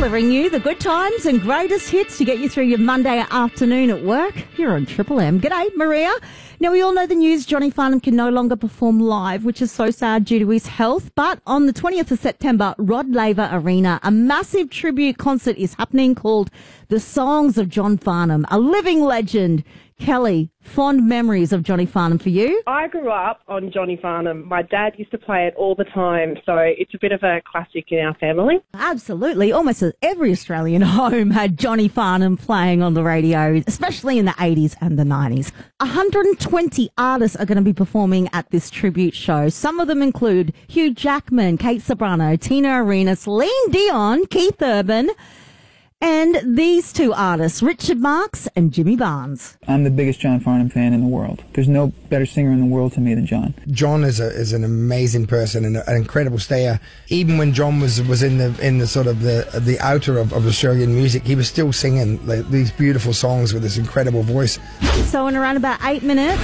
delivering you the good times and greatest hits to get you through your Monday afternoon at work. You're on Triple M. G'day, Maria. Now, we all know the news. Johnny Farnham can no longer perform live, which is so sad due to his health. But on the 20th of September, Rod Laver Arena, a massive tribute concert is happening called The Songs of John Farnham, a living legend. Kelly, fond memories of Johnny Farnham for you? I grew up on Johnny Farnham. My dad used to play it all the time, so it's a bit of a classic in our family. Absolutely. Almost every Australian home had Johnny Farnham playing on the radio, especially in the 80s and the 90s. 120 artists are going to be performing at this tribute show. Some of them include Hugh Jackman, Kate Ceberano, Tina Arena, Celine Dion, Keith Urban, and these two artists, Richard Marx and Jimmy Barnes. I'm the biggest John Farnham fan in the world. There's no better singer in the world to me than John. John is an amazing person and an incredible stayer. Even when John was in the sort of the outer of Australian music, he was still singing these beautiful songs with this incredible voice. So in around about 8 minutes,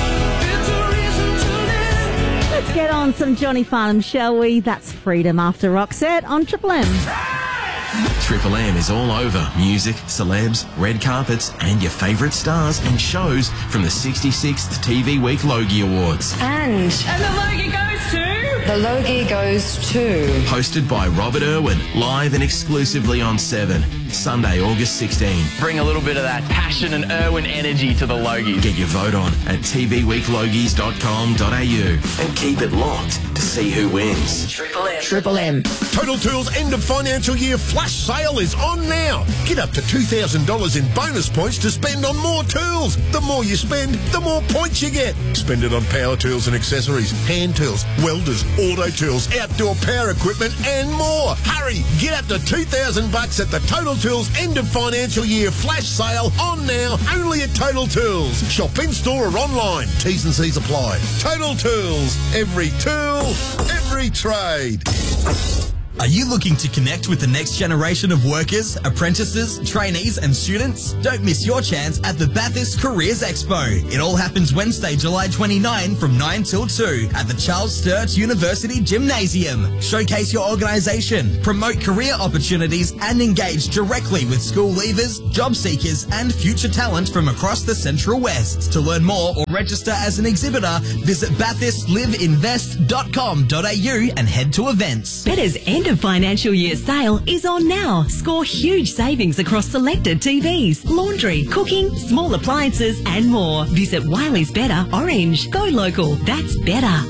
let's get on some Johnny Farnham, shall we? That's Freedom after Roxette on Triple M. Triple M is all over music, celebs, red carpets, and your favourite stars and shows from the 66th TV Week Logie Awards. And the Logie goes to... The Logie goes to... Hosted by Robert Irwin, live and exclusively on 7, Sunday, August 16. Bring a little bit of that passion and Irwin energy to the Logies. Get your vote on at tvweeklogies.com.au and keep it locked to see who wins. Triple M. Triple M. Total Tools end of financial year flash sale is on now. Get up to $2,000 in bonus points to spend on more tools. The more you spend, the more points you get. Spend it on power tools and accessories, hand tools, welders, auto tools, outdoor power equipment and more. Hurry, get up to $2,000 at the Total Tools end of financial year flash sale on now, only at Total Tools. Shop in store or online. T's and C's apply. Total Tools. Every tool, every trade. Are you looking to connect with the next generation of workers, apprentices, trainees and students? Don't miss your chance at the Bathurst Careers Expo. It all happens Wednesday, July 29 from 9 till 2 at the Charles Sturt University Gymnasium. Showcase your organisation, promote career opportunities and engage directly with school leavers, job seekers and future talent from across the Central West. To learn more or register as an exhibitor, visit bathurstLiveInvest.com.au and head to events. Better's end of financial year sale is on now. Score huge savings across selected TVs, laundry, cooking, small appliances and more. Visit Wiley's Better Orange. Go local. That's better.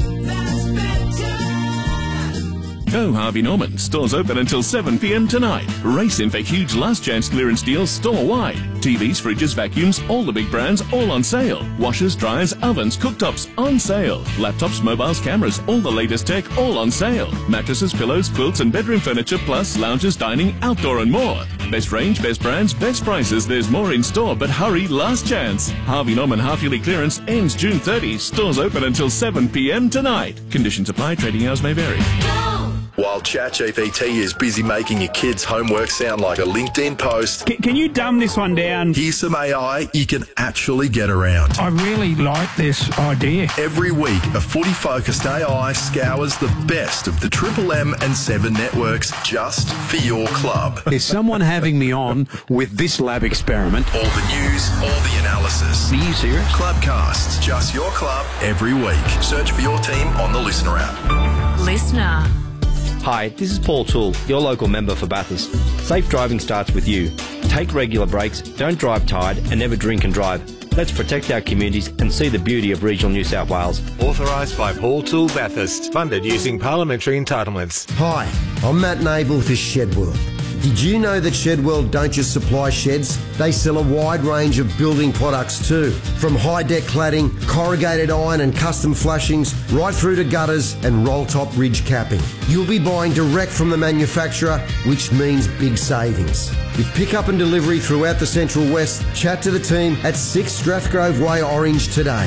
Go Harvey Norman. Stores open until 7 p.m. tonight. Race in for huge last chance clearance deals store-wide. TVs, fridges, vacuums, all the big brands, all on sale. Washers, dryers, ovens, cooktops, on sale. Laptops, mobiles, cameras, all the latest tech, all on sale. Mattresses, pillows, quilts and bedroom furniture, plus lounges, dining, outdoor and more. Best range, best brands, best prices. There's more in store, but hurry, last chance. Harvey Norman half-yearly clearance ends June 30. Stores open until 7 p.m. tonight. Conditions apply. Trading hours may vary. While ChatGPT is busy making your kids' homework sound like a LinkedIn post, can you dumb this one down? Here's some AI you can actually get around. I really like this idea. Every week, a footy-focused AI scours the best of the Triple M and 7 networks just for your club. Is someone having me on with this lab experiment? All the news, all the analysis. Are you serious? Clubcasts, just your club, every week. Search for your team on the Listener app. Listener. Hi, this is Paul Toole, your local member for Bathurst. Safe driving starts with you. Take regular breaks, don't drive tired, and never drink and drive. Let's protect our communities and see the beauty of regional New South Wales. Authorised by Paul Toole Bathurst. Funded using parliamentary entitlements. Hi, I'm Matt Nable for Shedworld. Did you know that Shedworld don't just supply sheds? They sell a wide range of building products too. From high-deck cladding, corrugated iron and custom flashings, right through to gutters and roll-top ridge capping. You'll be buying direct from the manufacturer, which means big savings. With pick-up and delivery throughout the Central West, chat to the team at 6 Strathgrove Way Orange today.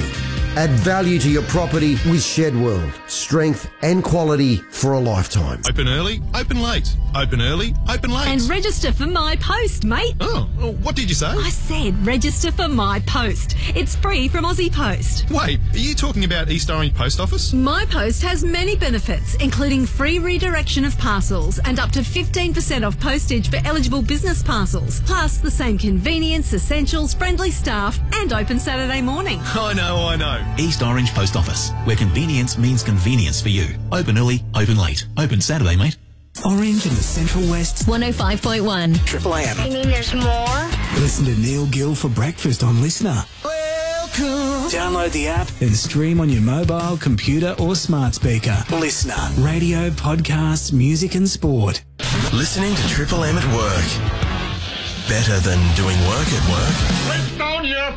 Add value to your property with Shed World. Strength and quality for a lifetime. Open early, open late. Open early, open late. And register for My Post, mate. Oh, what did you say? I said register for My Post. It's free from Aussie Post. Wait, are you talking about East Orange Post Office? My Post has many benefits, including free redirection of parcels and up to 15% off postage for eligible business parcels, plus the same convenience, essentials, friendly staff, and open Saturday morning. I know. East Orange Post Office, where convenience means convenience for you. Open early, open late. Open Saturday, mate. Orange in the Central West. 105.1. Triple M. You mean there's more? Listen to Neil Gill for breakfast on Listener. Welcome. Download the app and stream on your mobile, computer or smart speaker. Listener. Radio, podcasts, music and sport. Listening to Triple M at work. Better than doing work at work. Lift on your